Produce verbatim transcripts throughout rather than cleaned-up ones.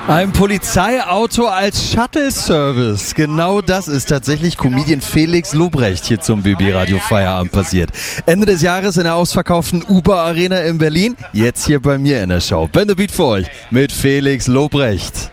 Ein Polizeiauto als Shuttle-Service. Genau das ist tatsächlich Comedian Felix Lobrecht hier zum B B Radio Feierabend passiert. Ende des Jahres in der ausverkauften Uber Arena in Berlin. Jetzt hier bei mir in der Show. Ben the Beat für euch mit Felix Lobrecht.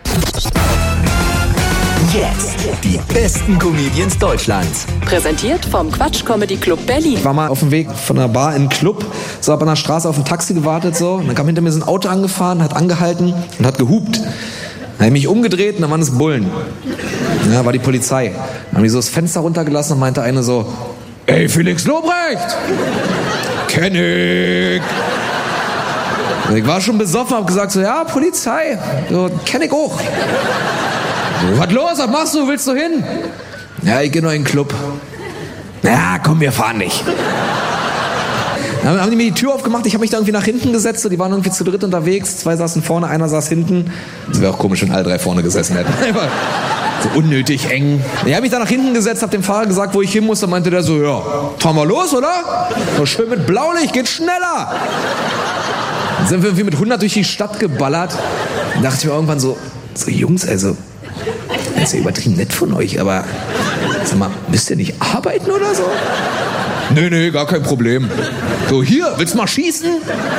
Jetzt die besten Comedians Deutschlands. Präsentiert vom Quatsch Comedy Club Berlin. Ich war mal auf dem Weg von der Bar in den Club, so hab an der Straße auf ein Taxi gewartet so. Und dann kam hinter mir so ein Auto angefahren, hat angehalten und hat gehupt. Dann habe ich mich umgedreht und dann waren es Bullen. Ja, war die Polizei. Dann haben die so das Fenster runtergelassen und meinte eine so: Ey, Felix Lobrecht! Kenn ich! Und ich war schon besoffen, hab gesagt so: Ja, Polizei, so, kenn ich auch. So, was los, was machst du, willst du hin? Ja, ich geh nur in den Club. Ja, komm, wir fahren nicht. Dann haben die mir die Tür aufgemacht, ich habe mich da irgendwie nach hinten gesetzt, so, die waren irgendwie zu dritt unterwegs, zwei saßen vorne, einer saß hinten. Das wäre auch komisch, wenn alle drei vorne gesessen hätten. So unnötig eng. Ich habe mich da nach hinten gesetzt, habe dem Fahrer gesagt, wo ich hin muss, dann meinte der so: Ja, fahren wir los, oder? So schön mit Blaulicht, geht schneller. Dann sind wir irgendwie mit hundert durch die Stadt geballert. Dann dachte ich mir irgendwann so: So Jungs, also, das ist ja übertrieben nett von euch, aber sag mal, müsst ihr nicht arbeiten oder so? Nee, nee, gar kein Problem. So, hier, willst du mal schießen?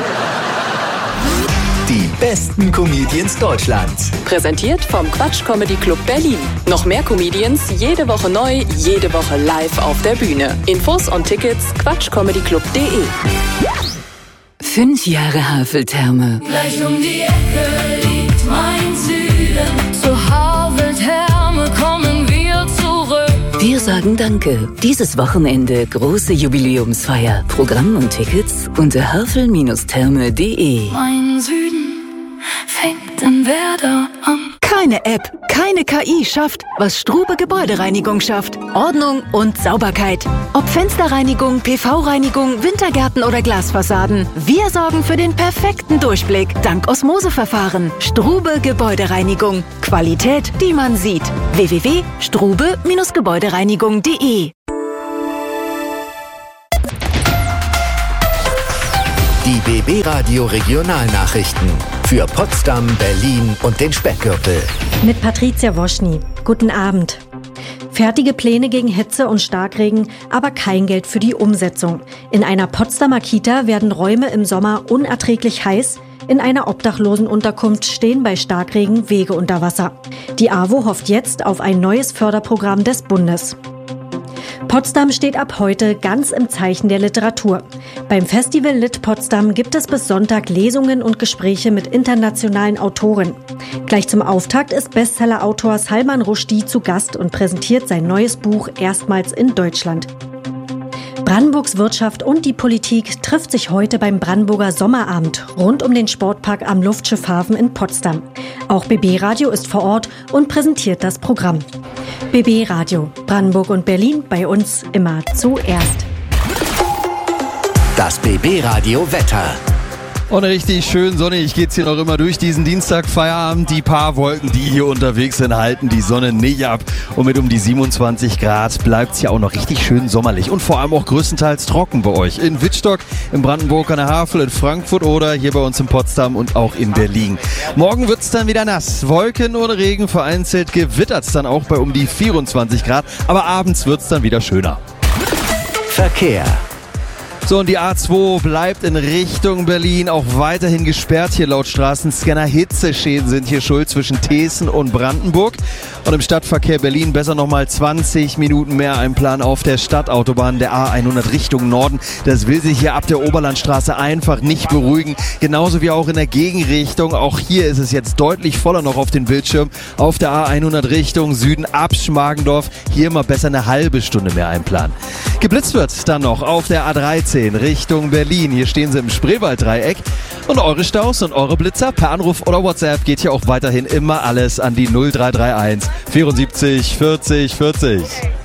Die besten Comedians Deutschlands. Präsentiert vom Quatsch Comedy Club Berlin. Noch mehr Comedians, jede Woche neu, jede Woche live auf der Bühne. Infos und Tickets quatschcomedyclub punkt de. Fünf Jahre Haveltherme. Gleich um die Ecke liegt mein Süden. Zur Haveltherme kommen wir zurück. Wir sagen Danke. Dieses Wochenende große Jubiläumsfeier. Programm und Tickets unter havel Therme punkt de. Mein Süden fängt in Werder an. Keine App, keine K I schafft, was Strube Gebäudereinigung schafft. Ordnung und Sauberkeit. Ob Fensterreinigung, P V-Reinigung, Wintergärten oder Glasfassaden. Wir sorgen für den perfekten Durchblick. Dank Osmoseverfahren. Strube Gebäudereinigung. Qualität, die man sieht. w w w punkt strube Gebäudereinigung punkt de. Die B B Radio Regionalnachrichten für Potsdam, Berlin und den Speckgürtel. Mit Patricia Woschny. Guten Abend. Fertige Pläne gegen Hitze und Starkregen, aber kein Geld für die Umsetzung. In einer Potsdamer Kita werden Räume im Sommer unerträglich heiß. In einer Obdachlosenunterkunft stehen bei Starkregen Wege unter Wasser. Die A W O hofft jetzt auf ein neues Förderprogramm des Bundes. Potsdam steht ab heute ganz im Zeichen der Literatur. Beim Festival Lit Potsdam gibt es bis Sonntag Lesungen und Gespräche mit internationalen Autoren. Gleich zum Auftakt ist Bestsellerautor Salman Rushdie zu Gast und präsentiert sein neues Buch erstmals in Deutschland. Brandenburgs Wirtschaft und die Politik trifft sich heute beim Brandenburger Sommerabend rund um den Sportpark am Luftschiffhafen in Potsdam. Auch B B Radio ist vor Ort und präsentiert das Programm. B B Radio, Brandenburg und Berlin, bei uns immer zuerst. Das B B Radio Wetter. Und richtig schön sonnig geht's hier noch immer durch diesen Dienstag Feierabend. Die paar Wolken, die hier unterwegs sind, halten die Sonne nicht ab. Und mit um die siebenundzwanzig Grad bleibt's hier auch noch richtig schön sommerlich. Und vor allem auch größtenteils trocken bei euch. In Wittstock, in Brandenburg an der Havel, in Frankfurt oder hier bei uns in Potsdam und auch in Berlin. Morgen wird's dann wieder nass. Wolken oder Regen, vereinzelt gewittert's dann auch bei um die vierundzwanzig Grad. Aber abends wird's dann wieder schöner. Verkehr. So, und die A zwei bleibt in Richtung Berlin auch weiterhin gesperrt. Hier laut Straßenscanner Hitzeschäden sind hier schuld zwischen Thesen und Brandenburg. Und im Stadtverkehr Berlin besser nochmal zwanzig Minuten mehr einplanen auf der Stadtautobahn der A hundert Richtung Norden. Das will sich hier ab der Oberlandstraße einfach nicht beruhigen. Genauso wie auch in der Gegenrichtung. Auch hier ist es jetzt deutlich voller noch auf den Bildschirm. Auf der A hundert Richtung Süden ab Schmargendorf. Hier immer besser eine halbe Stunde mehr einplanen. Geblitzt wird dann noch auf der A dreizehn Richtung Berlin. Hier stehen sie im Spreewalddreieck. Und eure Staus und eure Blitzer per Anruf oder WhatsApp geht hier auch weiterhin immer alles an die null drei drei eins vierundsiebzig vierzig vierzig.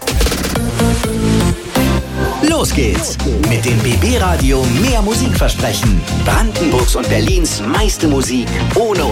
Los geht's mit dem B B Radio mehr Musikversprechen. Brandenburgs und Berlins meiste Musik ohne